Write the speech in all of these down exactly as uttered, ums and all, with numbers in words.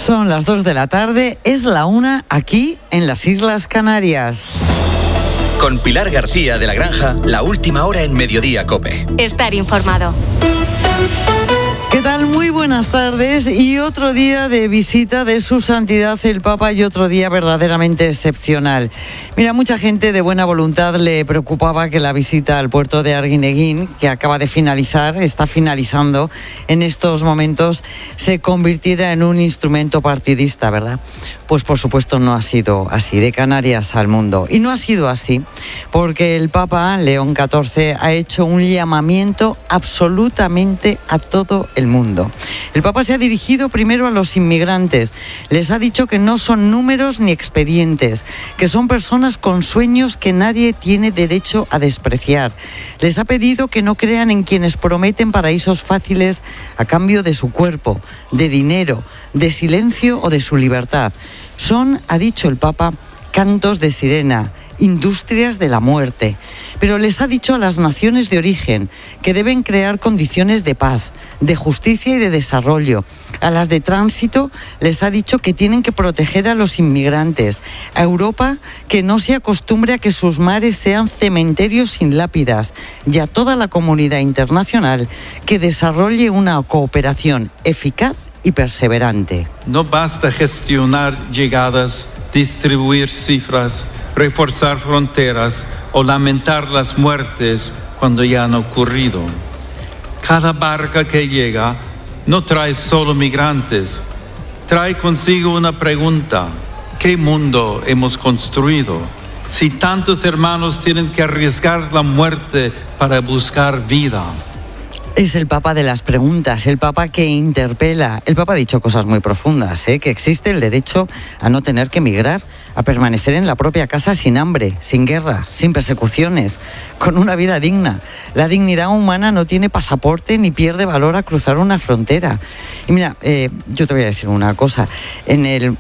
Son las dos de la tarde, es la una aquí en las Islas Canarias. Con Pilar García de la Granja, la última hora en Mediodía COPE. Estar informado. ¿Qué tal? Muy buenas tardes y otro día de visita de Su Santidad el Papa y otro día verdaderamente excepcional. Mira, mucha gente de buena voluntad le preocupaba que la visita al puerto de Arguineguín, que acaba de finalizar, está finalizando en estos momentos, se convirtiera en un instrumento partidista, ¿verdad? Pues por supuesto no ha sido así, de Canarias al mundo. Y no ha sido así porque el Papa León catorce ha hecho un llamamiento absolutamente a todo el mundo. El Papa se ha dirigido primero a los inmigrantes. Les ha dicho que no son números ni expedientes, que son personas con sueños que nadie tiene derecho a despreciar. Les ha pedido que no crean en quienes prometen paraísos fáciles a cambio de su cuerpo, de dinero, de silencio o de su libertad. Son, ha dicho el Papa, cantos de sirena, industrias de la muerte. Pero les ha dicho a las naciones de origen que deben crear condiciones de paz, de justicia y de desarrollo. A las de tránsito les ha dicho que tienen que proteger a los inmigrantes. A Europa que no se acostumbre a que sus mares sean cementerios sin lápidas. Y a toda la comunidad internacional que desarrolle una cooperación eficaz y perseverante. No basta gestionar llegadas, distribuir cifras, reforzar fronteras o lamentar las muertes cuando ya han ocurrido. Cada barca que llega no trae solo migrantes, trae consigo una pregunta: ¿qué mundo hemos construido? Si tantos hermanos tienen que arriesgar la muerte para buscar vida. Es el Papa de las preguntas, el Papa que interpela. El Papa ha dicho cosas muy profundas, ¿eh? Que existe el derecho a no tener que emigrar, a permanecer en la propia casa sin hambre, sin guerra, sin persecuciones, con una vida digna. La dignidad humana no tiene pasaporte ni pierde valor a cruzar una frontera. Y mira, eh, yo te voy a decir una cosa. En el...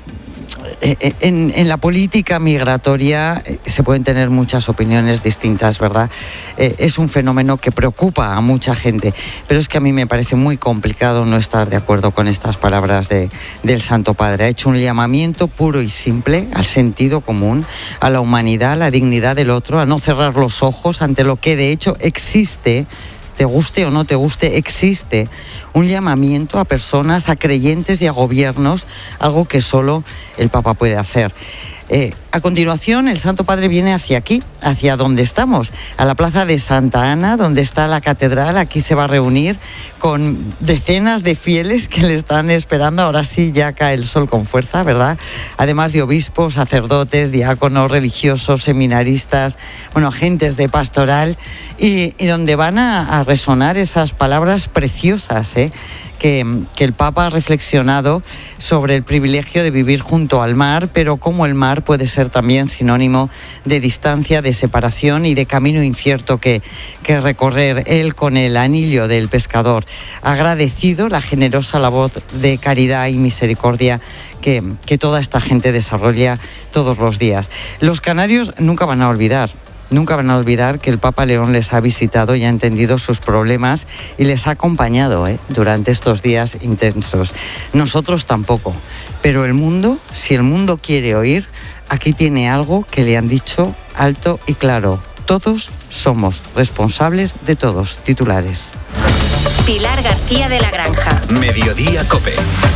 En, en la política migratoria se pueden tener muchas opiniones distintas, ¿verdad? Eh, es un fenómeno que preocupa a mucha gente, pero es que a mí me parece muy complicado no estar de acuerdo con estas palabras de, del Santo Padre. Ha hecho un llamamiento puro y simple al sentido común, a la humanidad, a la dignidad del otro, a no cerrar los ojos ante lo que de hecho existe. Te guste o no te guste, existe un llamamiento a personas, a creyentes y a gobiernos, algo que solo el Papa puede hacer. Eh, a continuación, el Santo Padre viene hacia aquí, hacia donde estamos, a la plaza de Santa Ana, donde está la catedral. Aquí se va a reunir con decenas de fieles que le están esperando. Ahora sí, ya cae el sol con fuerza, ¿verdad? Además de obispos, sacerdotes, diáconos, religiosos, seminaristas, bueno, agentes de pastoral, y, y donde van a, a resonar esas palabras preciosas, ¿eh? Que, que el Papa ha reflexionado sobre el privilegio de vivir junto al mar, pero cómo el mar puede ser también sinónimo de distancia, de separación y de camino incierto que, que recorrer. Él, con el anillo del pescador, ha agradecido la generosa labor de caridad y misericordia que, que toda esta gente desarrolla todos los días. Los canarios nunca van a olvidar. Nunca van a olvidar que el Papa León les ha visitado y ha entendido sus problemas y les ha acompañado ¿eh? durante estos días intensos. Nosotros tampoco, pero el mundo, si el mundo quiere oír, aquí tiene algo que le han dicho alto y claro. Todos somos responsables de todos. Titulares. Pilar García de la Granja. Mediodía COPE.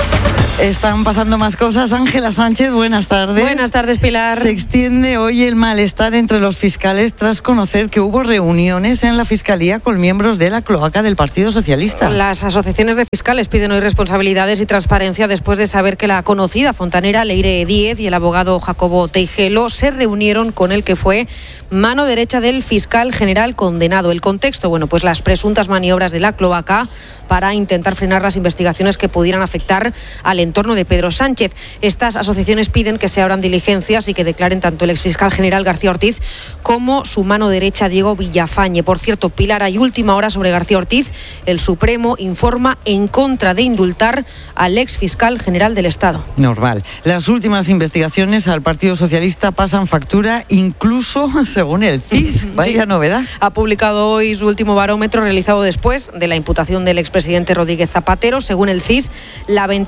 Están pasando más cosas. Ángela Sánchez, buenas tardes. Buenas tardes, Pilar. Se extiende hoy el malestar entre los fiscales tras conocer que hubo reuniones en la Fiscalía con miembros de la cloaca del Partido Socialista. Las asociaciones de fiscales piden hoy responsabilidades y transparencia después de saber que la conocida fontanera Leire Díez y el abogado Jacobo Teijelo se reunieron con el que fue mano derecha del fiscal general condenado. El contexto, bueno, pues las presuntas maniobras de la cloaca para intentar frenar las investigaciones que pudieran afectar al entorno de Pedro Sánchez. Estas asociaciones piden que se abran diligencias y que declaren tanto el exfiscal general García Ortiz como su mano derecha Diego Villafañe. Por cierto, Pilar, hay última hora sobre García Ortiz. El Supremo informa en contra de indultar al exfiscal general del Estado. Normal. Las últimas investigaciones al Partido Socialista pasan factura incluso según el C I S. Vaya sí. novedad. Ha publicado hoy su último barómetro realizado después de la imputación del expresidente Rodríguez Zapatero. Según el C I S, la ventaja de esa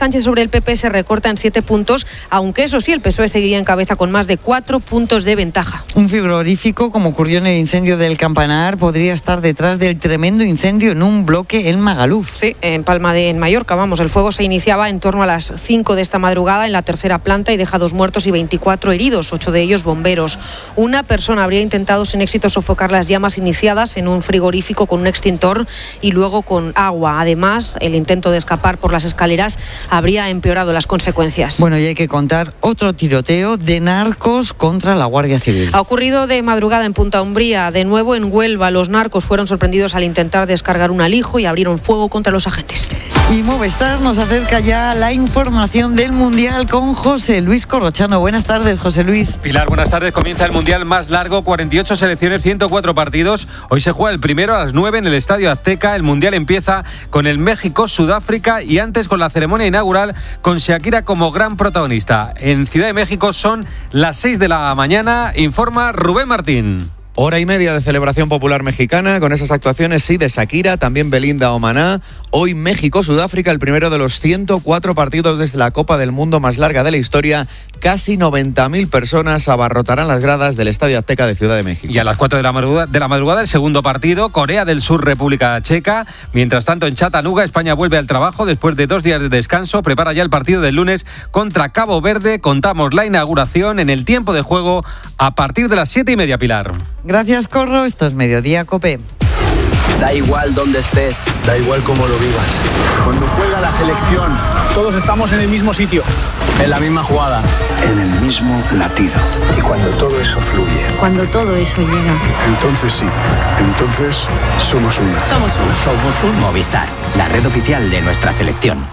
Sánchez sobre el P P se recorta en siete puntos, aunque eso sí, el P S O E seguiría en cabeza con más de cuatro puntos de ventaja. Un frigorífico, como ocurrió en el incendio del Campanar, podría estar detrás del tremendo incendio en un bloque en Magaluf. Sí, en Palma de en Mallorca, vamos, el fuego se iniciaba en torno a las cinco de esta madrugada en la tercera planta y deja dos muertos y veinticuatro heridos, ocho de ellos bomberos. Una persona habría intentado sin éxito sofocar las llamas iniciadas en un frigorífico con un extintor y luego con agua. Además, el intento de escapar por las escaleras habría empeorado las consecuencias. Bueno, y hay que contar otro tiroteo de narcos contra la Guardia Civil. Ha ocurrido de madrugada en Punta Umbría. De nuevo en Huelva, los narcos fueron sorprendidos al intentar descargar un alijo y abrieron fuego contra los agentes. Y Movistar nos acerca ya la información del Mundial con José Luis Corrochano. Buenas tardes, José Luis. Pilar, buenas tardes. Comienza el Mundial más largo, cuarenta y ocho selecciones, ciento cuatro partidos. Hoy se juega el primero a las nueve en el Estadio Azteca. El Mundial empieza con el México-Sudáfrica y antes con la ceremonia inaugural con Shakira como gran protagonista. En Ciudad de México son las seis de la mañana, informa Rubén Martín. Hora y media de celebración popular mexicana, con esas actuaciones sí de Shakira, también Belinda o Maná. Hoy México-Sudáfrica, el primero de los ciento cuatro partidos desde la Copa del Mundo más larga de la historia. Casi noventa mil personas abarrotarán las gradas del Estadio Azteca de Ciudad de México. Y a las cuatro de la madrugada, de la madrugada el segundo partido, Corea del Sur, República Checa. Mientras tanto, en Chattanooga, España vuelve al trabajo después de dos días de descanso. Prepara ya el partido del lunes contra Cabo Verde. Contamos la inauguración en el tiempo de juego a partir de las siete y media, Pilar. Gracias, Corro. Esto es Mediodía Cope. Da igual dónde estés, da igual cómo lo vivas. Cuando juega la selección, todos estamos en el mismo sitio, en la misma jugada, en el mismo latido. Y cuando todo eso fluye, cuando todo eso llega, entonces sí, entonces somos uno. Somos uno. Somos uno. Movistar, la red oficial de nuestra selección.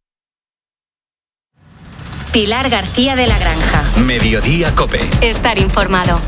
Pilar García de la Granja. Mediodía Cope. Estar informado.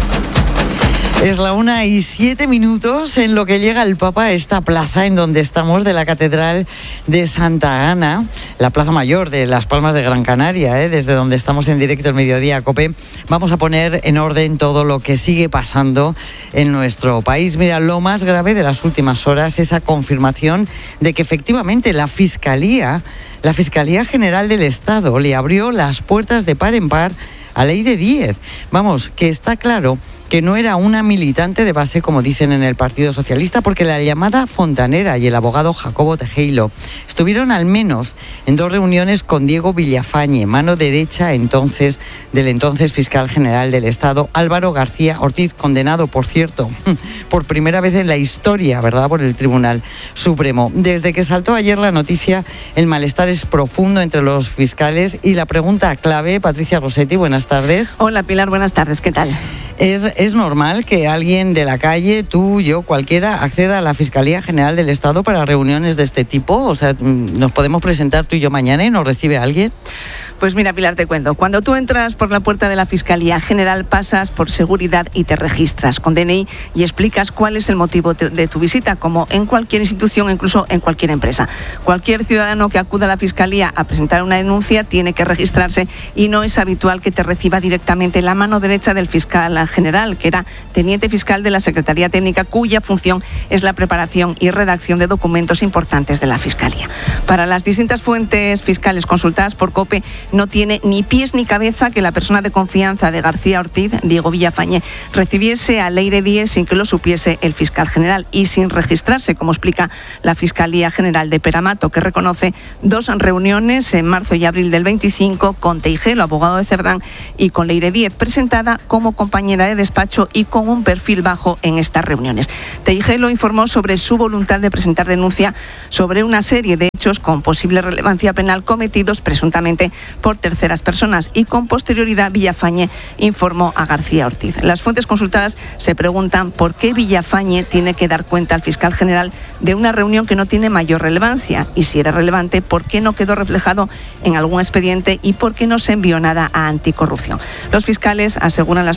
Es la una y siete minutos en lo que llega el Papa a esta plaza en donde estamos de la Catedral de Santa Ana, la plaza mayor de Las Palmas de Gran Canaria, ¿eh? Desde donde estamos en directo el Mediodía Cope. Vamos a poner en orden todo lo que sigue pasando en nuestro país. Mira, lo más grave de las últimas horas, esa confirmación de que efectivamente la Fiscalía, la Fiscalía General del Estado le abrió las puertas de par en par a Leire Díez. Vamos, que está claro que no era una militante de base, como dicen en el Partido Socialista, porque la llamada fontanera y el abogado Jacobo Tejero estuvieron al menos en dos reuniones con Diego Villafañe, mano derecha entonces del entonces fiscal general del Estado, Álvaro García Ortiz, condenado, por cierto, por primera vez en la historia, ¿verdad?, por el Tribunal Supremo. Desde que saltó ayer la noticia, el malestar es profundo entre los fiscales y la pregunta clave, Patricia Rossetti, buenas tardes. Hola Pilar, buenas tardes, ¿qué tal? ¿Es, ¿Es normal que alguien de la calle, tú, yo, cualquiera, acceda a la Fiscalía General del Estado para reuniones de este tipo? O sea, ¿nos podemos presentar tú y yo mañana y nos recibe alguien? Pues mira, Pilar, te cuento. Cuando tú entras por la puerta de la Fiscalía General, pasas por seguridad y te registras con D N I y explicas cuál es el motivo de tu visita, como en cualquier institución, incluso en cualquier empresa. Cualquier ciudadano que acuda a la Fiscalía a presentar una denuncia tiene que registrarse y no es habitual que te reciba directamente la mano derecha del fiscal general, que era teniente fiscal de la Secretaría Técnica, cuya función es la preparación y redacción de documentos importantes de la Fiscalía. Para las distintas fuentes fiscales consultadas por COPE, no tiene ni pies ni cabeza que la persona de confianza de García Ortiz, Diego Villafañe, recibiese a Leire Díez sin que lo supiese el fiscal general y sin registrarse, como explica la Fiscalía General de Peramato, que reconoce dos reuniones en marzo y abril del veinticinco con Tejero, abogado de Cerdán, y con Leire Díez, presentada como compañera de despacho y con un perfil bajo en estas reuniones. Tejero informó sobre su voluntad de presentar denuncia sobre una serie de hechos con posible relevancia penal cometidos presuntamente por terceras personas y con posterioridad Villafañe informó a García Ortiz. Las fuentes consultadas se preguntan por qué Villafañe tiene que dar cuenta al fiscal general de una reunión que no tiene mayor relevancia y, si era relevante, por qué no quedó reflejado en algún expediente y por qué no se envió nada a Anticorrupción. Los fiscales, aseguran las fuentes,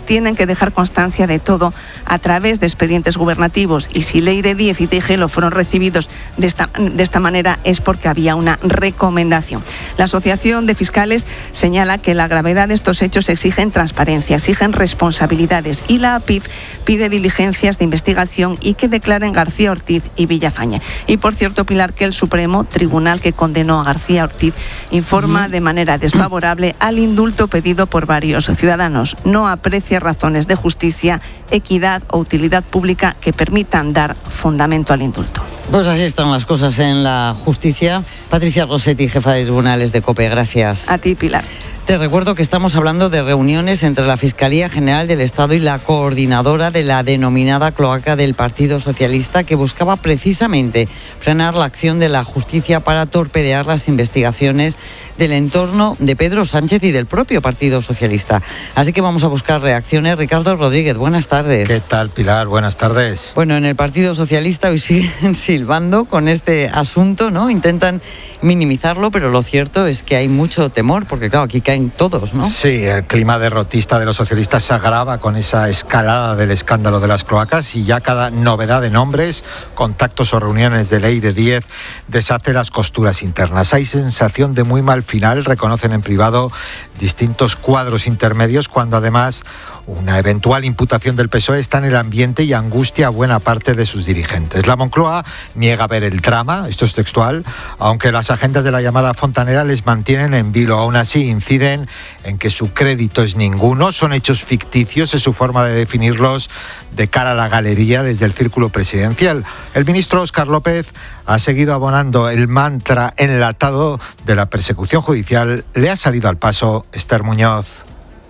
tienen que dejar constancia de todo a través de expedientes gubernativos, y si Leire Díez y Tejero fueron recibidos de esta, de esta manera es porque había una recomendación. La Asociación de Fiscales señala que la gravedad de estos hechos exigen transparencia, exigen responsabilidades, y la A P I F pide diligencias de investigación y que declaren García Ortiz y Villafañe. Y por cierto, Pilar, que el Supremo Tribunal que condenó a García Ortiz informa sí. de manera desfavorable al indulto pedido por varios ciudadanos. No aprecia razones de justicia, equidad o utilidad pública que permitan dar fundamento al indulto. Pues así están las cosas en la justicia. Patricia Rossetti, jefa de tribunales de COPE, gracias. A ti, Pilar. Te recuerdo que estamos hablando de reuniones entre la Fiscalía General del Estado y la coordinadora de la denominada cloaca del Partido Socialista, que buscaba precisamente frenar la acción de la justicia para torpedear las investigaciones del entorno de Pedro Sánchez y del propio Partido Socialista. Así que vamos a buscar reacciones. Ricardo Rodríguez, buenas tardes. ¿Qué tal, Pilar? Buenas tardes. Bueno, en el Partido Socialista hoy siguen silbando con este asunto, ¿no? Intentan minimizarlo, pero lo cierto es que hay mucho temor, porque claro, aquí caen todos, ¿no? Sí, el clima derrotista de los socialistas se agrava con esa escalada del escándalo de las cloacas, y ya cada novedad de nombres, contactos o reuniones de Leire Díez deshace las costuras internas. Hay sensación de muy mal final, reconocen en privado distintos cuadros intermedios, cuando además una eventual imputación del P S O E está en el ambiente y angustia a buena parte de sus dirigentes. La Moncloa niega ver el drama, esto es textual, aunque las agendas de la llamada Fontanera les mantienen en vilo. Aún así inciden en que su crédito es ninguno, son hechos ficticios, es su forma de definirlos de cara a la galería desde el círculo presidencial. El ministro Óscar López ha seguido abonando el mantra enlatado de la persecución judicial. Le ha salido al paso Esther Muñoz.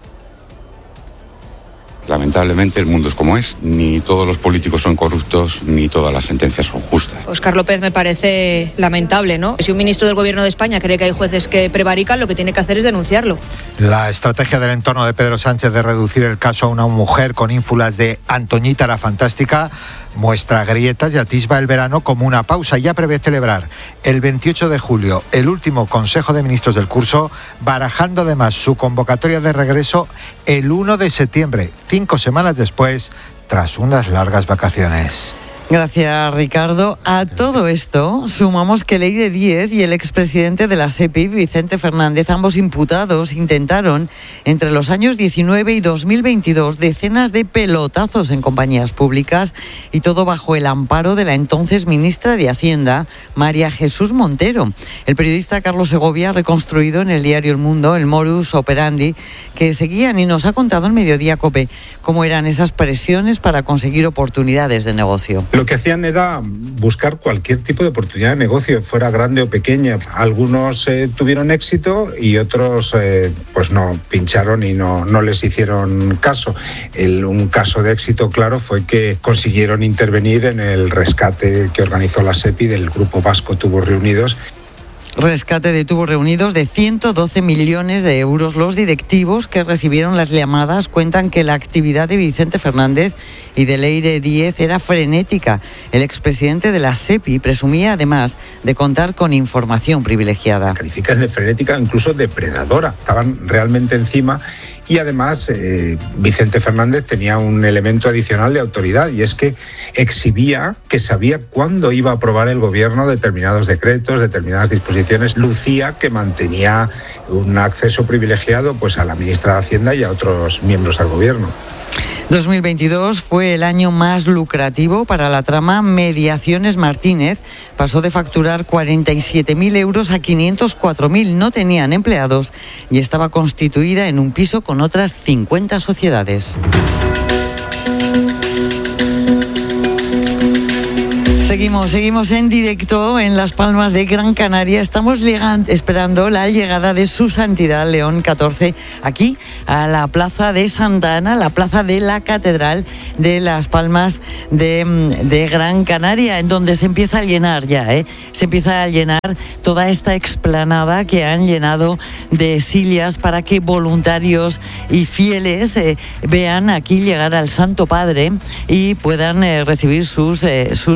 Lamentablemente el mundo es como es, ni todos los políticos son corruptos, ni todas las sentencias son justas. Óscar López me parece lamentable, ¿no? Si un ministro del Gobierno de España cree que hay jueces que prevarican, lo que tiene que hacer es denunciarlo. La estrategia del entorno de Pedro Sánchez de reducir el caso a una mujer con ínfulas de Antoñita la Fantástica muestra grietas y atisba el verano como una pausa. Ya prevé celebrar el veintiocho de julio el último Consejo de Ministros del curso, barajando además su convocatoria de regreso el uno de septiembre, cinco semanas después, tras unas largas vacaciones. Gracias, Ricardo. A todo esto sumamos que Leire Díez y el expresidente de la S E P I, Vicente Fernández, ambos imputados, intentaron entre los años diecinueve y dos mil veintidós decenas de pelotazos en compañías públicas, y todo bajo el amparo de la entonces ministra de Hacienda, María Jesús Montero. El periodista Carlos Segovia ha reconstruido en el diario El Mundo el modus operandi que seguían, y nos ha contado en Mediodía COPE cómo eran esas presiones para conseguir oportunidades de negocio. Lo que hacían era buscar cualquier tipo de oportunidad de negocio, fuera grande o pequeña. Algunos eh, tuvieron éxito y otros eh, pues no, pincharon y no, no les hicieron caso. El, un caso de éxito, claro, fue que consiguieron intervenir en el rescate que organizó la S E P I del Grupo Vasco Tubos Reunidos. Rescate de tubos reunidos de ciento doce millones de euros. Los directivos que recibieron las llamadas cuentan que la actividad de Vicente Fernández y de Leire Díez era frenética. El expresidente de la S E P I presumía además de contar con información privilegiada. Califican de frenética, incluso depredadora. Estaban realmente encima. Y además, eh, Vicente Fernández tenía un elemento adicional de autoridad, y es que exhibía que sabía cuándo iba a aprobar el gobierno determinados decretos, determinadas disposiciones. Lucía que mantenía un acceso privilegiado pues, a la ministra de Hacienda y a otros miembros del gobierno. dos mil veintidós fue el año más lucrativo para la trama Mediaciones Martínez. Pasó de facturar cuarenta y siete mil euros a quinientos cuatro mil. No tenían empleados y estaba constituida en un piso con otras cincuenta sociedades. Seguimos, seguimos en directo en Las Palmas de Gran Canaria. Estamos llegan, esperando la llegada de Su Santidad León catorce aquí a la Plaza de Santa Ana, la Plaza de la Catedral de Las Palmas de, de Gran Canaria, en donde se empieza a llenar ya, ¿eh? Se empieza a llenar toda esta explanada que han llenado de sillas para que voluntarios y fieles eh, vean aquí llegar al Santo Padre y puedan eh, recibir sus, eh, sus bendiciones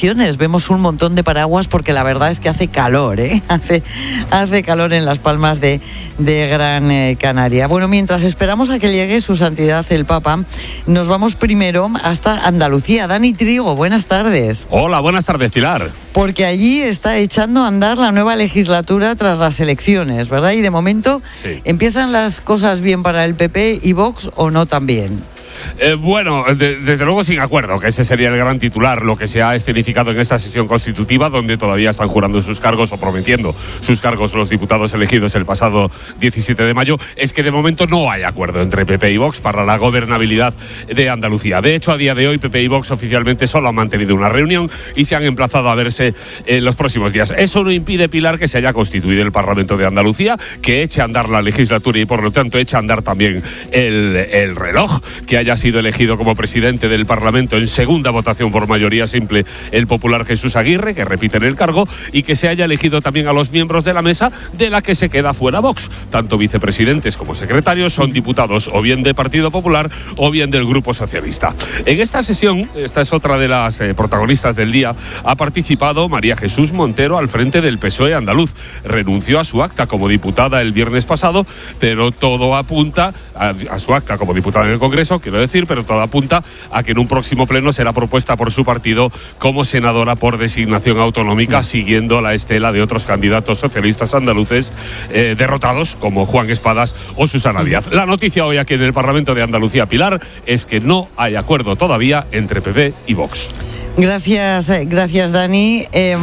televisiones vemos un montón de paraguas porque la verdad es que hace calor, ¿eh? Hace, hace calor en Las Palmas de, de Gran eh, Canaria. Bueno, mientras esperamos a que llegue su santidad el Papa, nos vamos primero hasta Andalucía. Dani Trigo, buenas tardes. Hola, buenas tardes, Pilar. Porque allí está echando a andar la nueva legislatura tras las elecciones, ¿verdad? Y de momento, sí. ¿Empiezan las cosas bien para el P P y Vox o no tan bien? Eh, bueno, de, desde luego sin acuerdo, que ese sería el gran titular, lo que se ha escenificado en esta sesión constitutiva, donde todavía están jurando sus cargos o prometiendo sus cargos los diputados elegidos el pasado diecisiete de mayo, es que de momento no hay acuerdo entre P P y Vox para la gobernabilidad de Andalucía. De hecho, a día de hoy, P P y Vox oficialmente solo han mantenido una reunión y se han emplazado a verse en los próximos días. Eso no impide, Pilar, que se haya constituido el Parlamento de Andalucía, que eche a andar la legislatura y, por lo tanto, eche a andar también el, el reloj, que haya sido elegido como presidente del Parlamento en segunda votación por mayoría simple el popular Jesús Aguirre, que repite en el cargo, y que se haya elegido también a los miembros de la mesa, de la que se queda fuera Vox. Tanto vicepresidentes como secretarios son diputados o bien del Partido Popular o bien del Grupo Socialista. En esta sesión, esta es otra de las eh, protagonistas del día, ha participado María Jesús Montero al frente del P S O E andaluz. Renunció a su acta como diputada el viernes pasado, pero todo apunta a, a su acta como diputada en el Congreso, quiero decir, pero todo apunta a que en un próximo pleno será propuesta por su partido como senadora por designación autonómica, siguiendo la estela de otros candidatos socialistas andaluces eh, derrotados, como Juan Espadas o Susana Díaz. La noticia hoy aquí en el Parlamento de Andalucía, Pilar, es que no hay acuerdo todavía entre P P y Vox. Gracias, gracias Dani. Eh,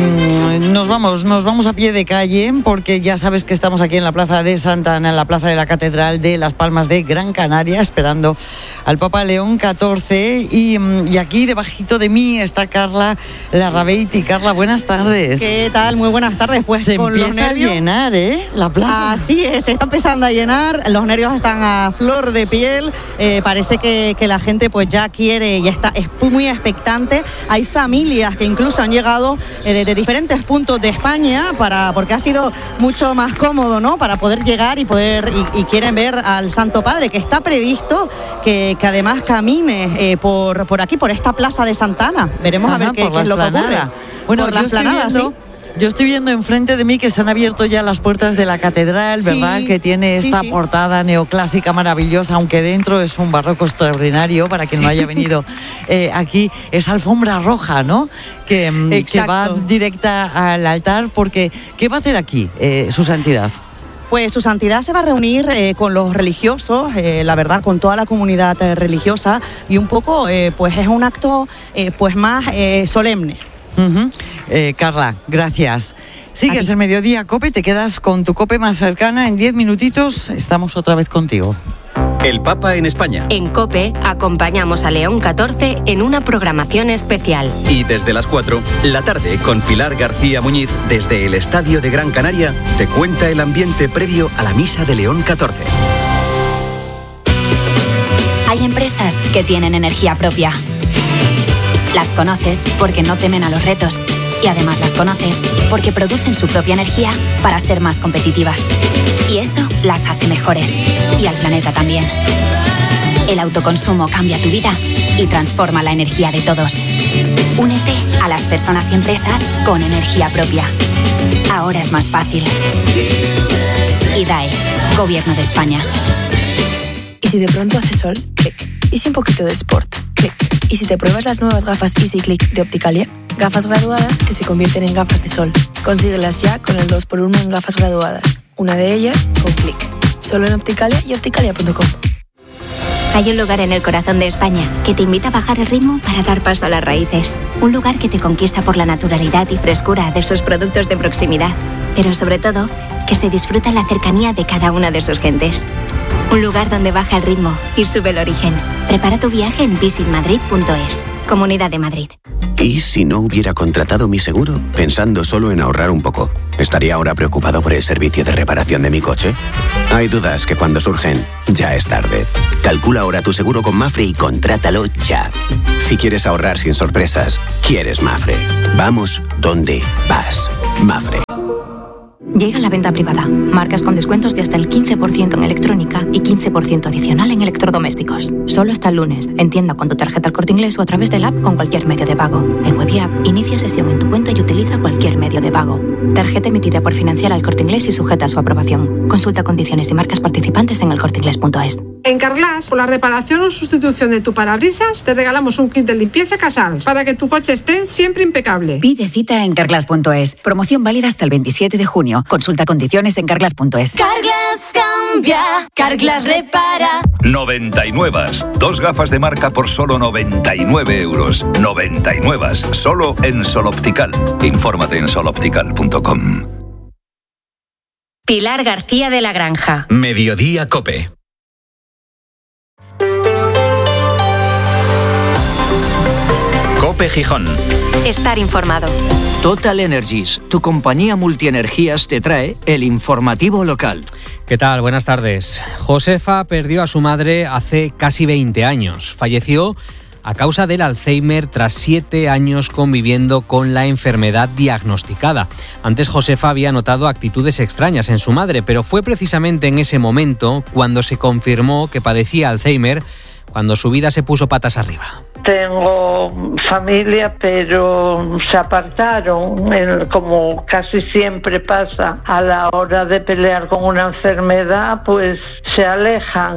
nos vamos, nos vamos a pie de calle porque ya sabes que estamos aquí en la Plaza de Santa Ana, en la Plaza de la Catedral de Las Palmas de Gran Canaria, esperando al Papa León catorce y, y aquí debajito de mí está Carla Larrabeiti. Carla, buenas tardes. ¿Qué tal? Muy buenas tardes. Pues se con empieza los nervios, a llenar, ¿eh? La plaza. Así es, se está empezando a llenar, los nervios están a flor de piel, eh, parece que, que la gente pues ya quiere y está es muy expectante. Hay familias que incluso han llegado eh, de, de diferentes puntos de España para porque ha sido mucho más cómodo, ¿no? Para poder llegar y poder y, y quieren ver al Santo Padre, que está previsto que, que además camine eh, por, por aquí, por esta plaza de Santa Ana. Veremos Ajá, a ver qué, qué es lo que ocurre. Bueno, por la esplanada, sí. Yo estoy viendo enfrente de mí que se han abierto ya las puertas de la catedral, ¿verdad? Sí, que tiene esta sí, sí. portada neoclásica maravillosa, aunque dentro es un barroco extraordinario, para quien sí. no haya venido eh, aquí. Es alfombra roja, ¿no? Que, que va directa al altar, porque ¿qué va a hacer aquí eh, su santidad? Pues su santidad se va a reunir eh, con los religiosos, eh, la verdad, con toda la comunidad eh, religiosa, y un poco, eh, pues es un acto eh, pues más eh, solemne. Uh-huh. eh, Carla, gracias. Sigues el Mediodía COPE, te quedas con tu COPE más cercana. En diez minutitos estamos otra vez contigo. El Papa en España. En COPE acompañamos a León catorce en una programación especial. Y desde las cuatro, la tarde con Pilar García Muñiz desde el Estadio de Gran Canaria te cuenta el ambiente previo a la misa de León catorce. Hay empresas que tienen energía propia. Las conoces porque no temen a los retos y además las conoces porque producen su propia energía para ser más competitivas. Y eso las hace mejores y al planeta también. El autoconsumo cambia tu vida y transforma la energía de todos. Únete a las personas y empresas con energía propia. Ahora es más fácil. I D A E, Gobierno de España. ¿Y si de pronto hace sol? Clic. ¿Y si un poquito de sport? Clic. ¿Y si te pruebas las nuevas gafas Easy Click de Opticalia? Gafas graduadas que se convierten en gafas de sol. Consíguelas ya con el dos por uno en gafas graduadas. Una de ellas con Click. Solo en Opticalia y opticalia punto com. Hay un lugar en el corazón de España que te invita a bajar el ritmo para dar paso a las raíces. Un lugar que te conquista por la naturalidad y frescura de sus productos de proximidad. Pero sobre todo, que se disfruta la cercanía de cada una de sus gentes. Un lugar donde baja el ritmo y sube el origen. Prepara tu viaje en visit madrid punto es. Comunidad de Madrid. ¿Y si no hubiera contratado mi seguro? Pensando solo en ahorrar un poco. ¿Estaría ahora preocupado por el servicio de reparación de mi coche? Hay dudas que cuando surgen, ya es tarde. Calcula ahora tu seguro con Mafre y contrátalo ya. Si quieres ahorrar sin sorpresas, quieres Mafre. Vamos donde vas. Mafre. Llega la venta privada. Marcas con descuentos de hasta el quince por ciento en electrónica y quince por ciento adicional en electrodomésticos. Solo hasta el lunes. En tienda con tu tarjeta El Corte Inglés o a través del app con cualquier medio de pago. En web y app, inicia sesión en tu cuenta y utiliza cualquier medio de pago. Tarjeta emitida por Financiera El Corte Inglés y sujeta a su aprobación. Consulta condiciones y marcas participantes en el corte inglés punto es. En Carglass, por la reparación o sustitución de tu parabrisas, te regalamos un kit de limpieza Casals para que tu coche esté siempre impecable. Pide cita en carglass punto es. Promoción válida hasta el veintisiete de junio. Consulta condiciones en carglass punto es. Carglass cambia, Carglass repara. noventa y nueve. Dos gafas de marca por solo noventa y nueve euros. noventa y nueve. Solo en Sol Optical. Infórmate en sol optical punto com. Pilar García de la Granja. Mediodía COPE. COPE Gijón. Estar informado. Total Energies, tu compañía multienergías, te trae el informativo local. ¿Qué tal? Buenas tardes. Josefa perdió a su madre hace casi veinte años. Falleció a causa del Alzheimer tras siete años conviviendo con la enfermedad diagnosticada. Antes Josefa había notado actitudes extrañas en su madre, pero fue precisamente en ese momento cuando se confirmó que padecía Alzheimer, cuando su vida se puso patas arriba. Tengo familia, pero se apartaron, como casi siempre pasa a la hora de pelear con una enfermedad, pues se alejan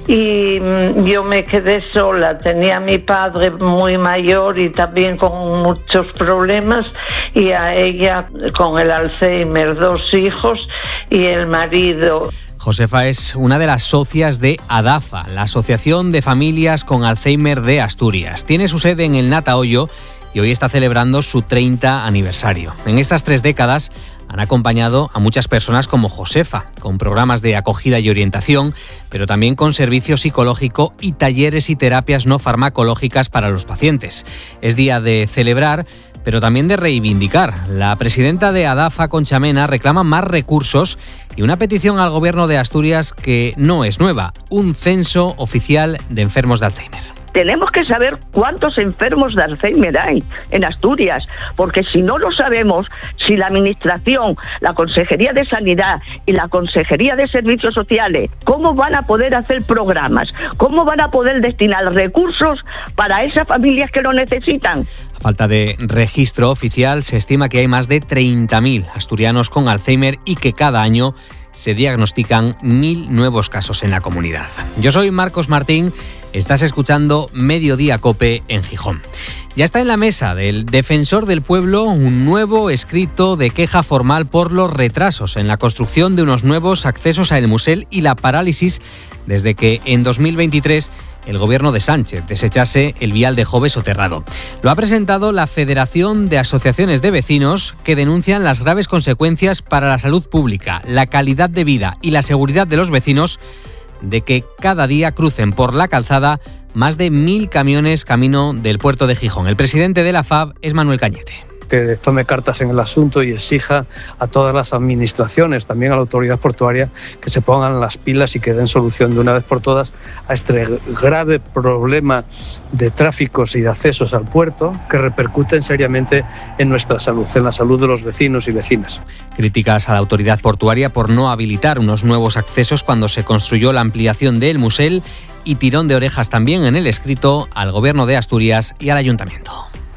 y yo me quedé sola. Tenía a mi padre muy mayor y también con muchos problemas, y a ella con el Alzheimer, dos hijos y el marido. Josefa es una de las socias de ADAFA, la Asociación de Familias con Alzheimer de Asturias. Tiene su sede en el Natahoyo y hoy está celebrando su treinta aniversario. En estas tres décadas han acompañado a muchas personas como Josefa, con programas de acogida y orientación, pero también con servicio psicológico y talleres y terapias no farmacológicas para los pacientes. Es día de celebrar, pero también de reivindicar. La presidenta de ADAFA, Concha Mena, reclama más recursos y una petición al Gobierno de Asturias que no es nueva: un censo oficial de enfermos de Alzheimer. Tenemos que saber cuántos enfermos de Alzheimer hay en Asturias, porque si no lo sabemos, si la Administración, la Consejería de Sanidad y la Consejería de Servicios Sociales, ¿cómo van a poder hacer programas? ¿Cómo van a poder destinar recursos para esas familias que lo necesitan? A falta de registro oficial, se estima que hay más de treinta mil asturianos con Alzheimer y que cada año se diagnostican mil nuevos casos en la comunidad. Yo soy Marcos Martín, estás escuchando Mediodía COPE en Gijón. Ya está en la mesa del Defensor del Pueblo un nuevo escrito de queja formal por los retrasos en la construcción de unos nuevos accesos a El Musel y la parálisis desde que en dos mil veintitrés el gobierno de Sánchez desechase el vial de Jove soterrado. Lo ha presentado la Federación de Asociaciones de Vecinos, que denuncian las graves consecuencias para la salud pública, la calidad de vida y la seguridad de los vecinos de que cada día crucen por la calzada más de mil camiones camino del puerto de Gijón. El presidente de la F A B es Manuel Cañete. Que tome cartas en el asunto y exija a todas las administraciones, también a la autoridad portuaria, que se pongan las pilas y que den solución de una vez por todas a este grave problema de tráficos y de accesos al puerto que repercuten seriamente en nuestra salud, en la salud de los vecinos y vecinas. Críticas a la autoridad portuaria por no habilitar unos nuevos accesos cuando se construyó la ampliación de El Musel, y tirón de orejas también en el escrito al Gobierno de Asturias y al Ayuntamiento.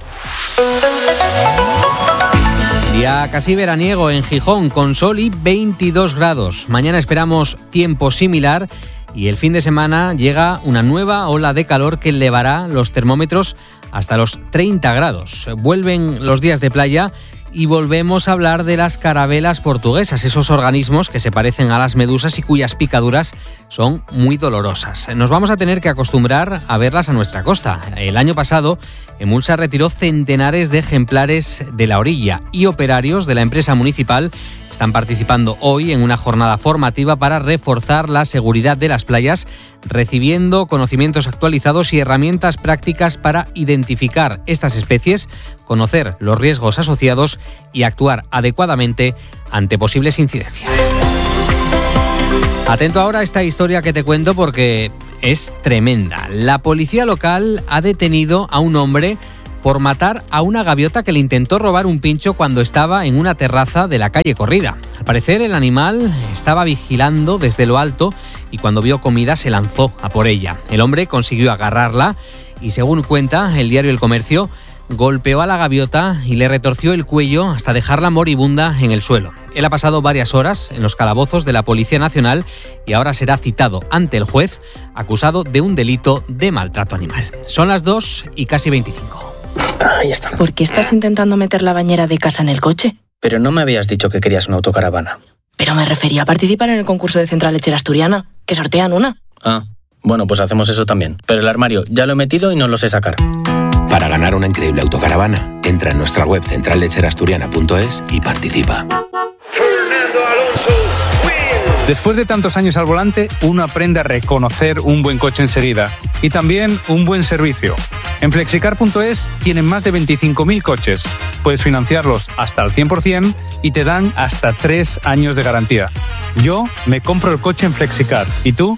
Día casi veraniego en Gijón, con sol y veintidós grados. Mañana esperamos tiempo similar y el fin de semana llega una nueva ola de calor que elevará los termómetros hasta los treinta grados. Vuelven los días de playa y volvemos a hablar de las carabelas portuguesas, esos organismos que se parecen a las medusas y cuyas picaduras son muy dolorosas. Nos vamos a tener que acostumbrar a verlas a nuestra costa. El año pasado, Emulsa retiró centenares de ejemplares de la orilla y operarios de la empresa municipal están participando hoy en una jornada formativa para reforzar la seguridad de las playas, recibiendo conocimientos actualizados y herramientas prácticas para identificar estas especies, conocer los riesgos asociados y actuar adecuadamente ante posibles incidencias. Atento ahora a esta historia que te cuento porque es tremenda. La policía local ha detenido a un hombre por matar a una gaviota que le intentó robar un pincho cuando estaba en una terraza de la calle Corrida. Al parecer, el animal estaba vigilando desde lo alto y cuando vio comida se lanzó a por ella. El hombre consiguió agarrarla y, según cuenta el diario El Comercio, golpeó a la gaviota y le retorció el cuello hasta dejarla moribunda en el suelo. Él ha pasado varias horas en los calabozos de la Policía Nacional y ahora será citado ante el juez acusado de un delito de maltrato animal. Son las dos y casi veinticinco. Ahí está. ¿Por qué estás intentando meter la bañera de casa en el coche? Pero no me habías dicho que querías una autocaravana. Pero me refería a participar en el concurso de Central Lechera Asturiana, que sortean una. Ah, bueno, pues hacemos eso también. Pero el armario ya lo he metido y no lo sé sacar. Para ganar una increíble autocaravana, entra en nuestra web central lechera asturiana punto es y participa. Después de tantos años al volante, uno aprende a reconocer un buen coche enseguida y también un buen servicio. En flexicar punto es tienen más de veinticinco mil coches. Puedes financiarlos hasta al cien por ciento y te dan hasta tres años de garantía. Yo me compro el coche en Flexicar. ¿Y tú?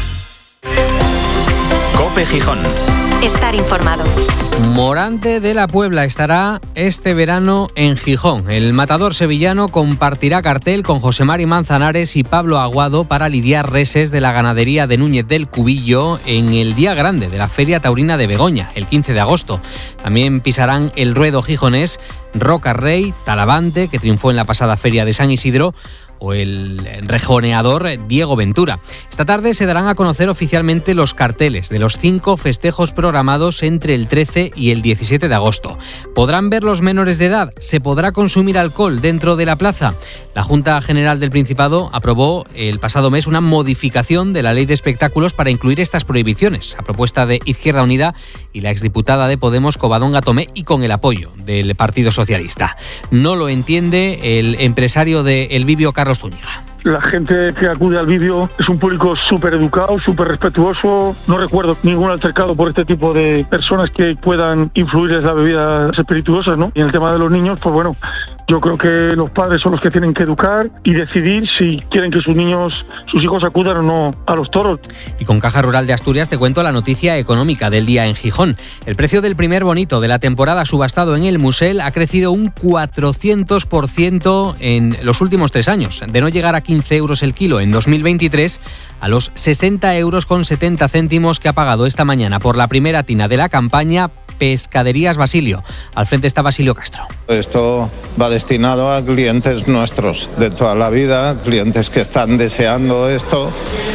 COPE Gijón. Estar informado. Morante de la Puebla estará este verano en Gijón. El matador sevillano compartirá cartel con José Mari Manzanares y Pablo Aguado para lidiar reses de la ganadería de Núñez del Cubillo en el día grande de la Feria Taurina de Begoña, el quince de agosto. También pisarán el ruedo gijonés Roca Rey, Talavante, que triunfó en la pasada Feria de San Isidro, o el rejoneador Diego Ventura. Esta tarde se darán a conocer oficialmente los carteles de los cinco festejos programados entre el trece y el diecisiete de agosto. ¿Podrán ver los menores de edad? ¿Se podrá consumir alcohol dentro de la plaza? La Junta General del Principado aprobó el pasado mes una modificación de la Ley de Espectáculos para incluir estas prohibiciones, a propuesta de Izquierda Unida y la exdiputada de Podemos Covadonga Tomé, y con el apoyo del Partido Socialista. No lo entiende el empresario de El Vivio, Carlos Zúñiga. La gente que acude al vídeo es un público súper educado, súper respetuoso. No recuerdo ningún altercado por este tipo de personas que puedan influirles las bebidas espirituosas, ¿no? Y en el tema de los niños, pues bueno, yo creo que los padres son los que tienen que educar y decidir si quieren que sus niños, sus hijos acudan o no a los toros. Y con Caja Rural de Asturias te cuento la noticia económica del día en Gijón. El precio del primer bonito de la temporada subastado en el Musel ha crecido un cuatrocientos por ciento en los últimos tres años. De no llegar a quince euros el kilo en dos mil veintitrés, a los sesenta euros con setenta céntimos que ha pagado esta mañana por la primera tina de la campaña Pescaderías Basilio. Al frente está Basilio Castro. Esto va destinado a clientes nuestros de toda la vida, clientes que están deseando esto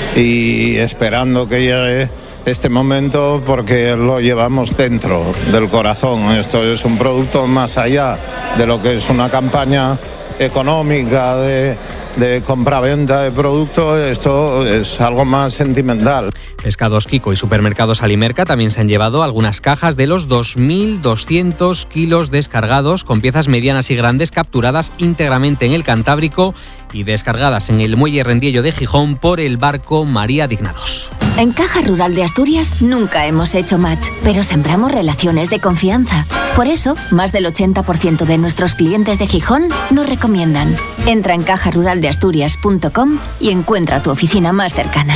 y esperando que llegue este momento porque lo llevamos dentro del corazón. Esto es un producto más allá de lo que es una campaña económica de de compra-venta de productos. Esto es algo más sentimental. Pescados Kiko y Supermercados Alimerca también se han llevado algunas cajas de los dos mil doscientos kilos descargados con piezas medianas y grandes capturadas íntegramente en el Cantábrico y descargadas en el Muelle Rendiello de Gijón por el barco María Dignados. En Caja Rural de Asturias nunca hemos hecho match, pero sembramos relaciones de confianza. Por eso, más del ochenta por ciento de nuestros clientes de Gijón nos recomiendan. Entra en caja rural de asturias punto com y encuentra tu oficina más cercana.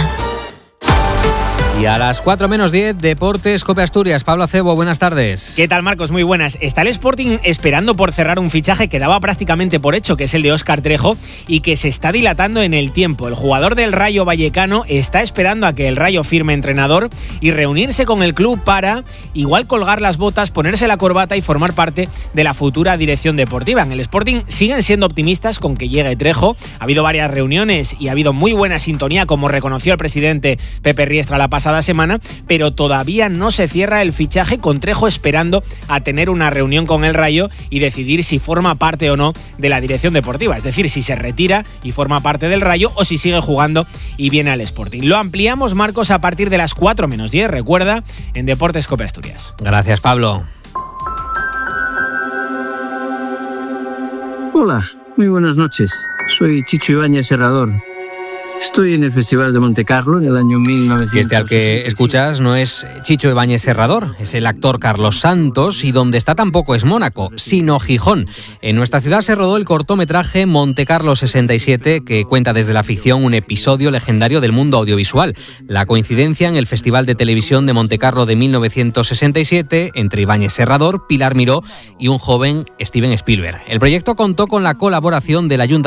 Y a las cuatro menos diez, Deportes COPE Asturias. Pablo Acebo, buenas tardes. ¿Qué tal, Marcos? Muy buenas. Está el Sporting esperando por cerrar un fichaje que daba prácticamente por hecho, que es el de Óscar Trejo, y que se está dilatando en el tiempo. El jugador del Rayo Vallecano está esperando a que el Rayo firme entrenador y reunirse con el club para igual colgar las botas, ponerse la corbata y formar parte de la futura dirección deportiva. En el Sporting siguen siendo optimistas con que llegue Trejo. Ha habido varias reuniones y ha habido muy buena sintonía, como reconoció el presidente Pepe Riestra la pasada semana, pero todavía no se cierra el fichaje, con Trejo esperando a tener una reunión con el Rayo y decidir si forma parte o no de la dirección deportiva, es decir, si se retira y forma parte del Rayo o si sigue jugando y viene al Sporting. Lo ampliamos, Marcos, a partir de las cuatro menos diez, recuerda, en Deportes COPE Asturias. Gracias, Pablo. Hola, muy buenas noches. Soy Chicho Ibáñez Serrador. Estoy en el Festival de Montecarlo en el año mil novecientos. Y este al que escuchas no es Chicho Ibáñez Serrador, es el actor Carlos Santos, y donde está tampoco es Mónaco, sino Gijón. En nuestra ciudad se rodó el cortometraje Montecarlo sesenta y siete, que cuenta desde la ficción un episodio legendario del mundo audiovisual. La coincidencia en el Festival de Televisión de Montecarlo de mil novecientos sesenta y siete entre Ibáñez Serrador, Pilar Miró y un joven Steven Spielberg. El proyecto contó con la colaboración del Ayuntamiento